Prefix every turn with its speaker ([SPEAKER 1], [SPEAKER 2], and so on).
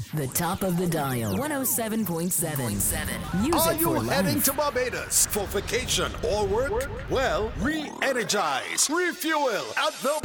[SPEAKER 1] The top of the dial, 107.7. Music
[SPEAKER 2] Are you
[SPEAKER 1] for
[SPEAKER 2] heading
[SPEAKER 1] life.
[SPEAKER 2] to Barbados for vacation or work? Well, re-energize, refuel at the